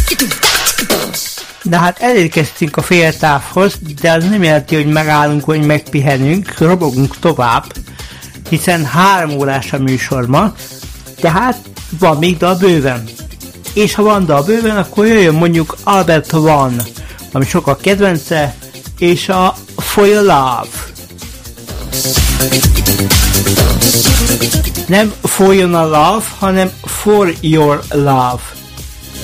De hát elérkeztünk a féltávhoz, de az nem jelenti, hogy megállunk, vagy megpihenünk, robogunk tovább, hiszen 3 órás a műsor ma, tehát van még dal bőven. És ha van dal bőven, akkor jöjjön mondjuk Albert One, ami sokak kedvence, és a For Your Love. Nem For Your Love, hanem For Your Love.